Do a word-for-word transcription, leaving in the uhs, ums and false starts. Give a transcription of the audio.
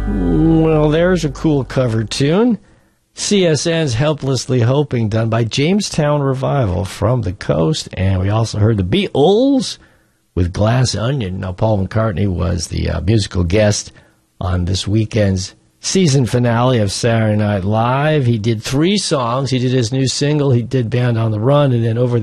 Well, there's a cool cover tune. C S N's Helplessly Hoping, done by Jamestown Revival from the coast. And we also heard the Beatles with Glass Onion. Now, Paul McCartney was the uh, musical guest on this weekend's season finale of Saturday Night Live. He did three songs. He did his new single, he did Band on the Run, and then over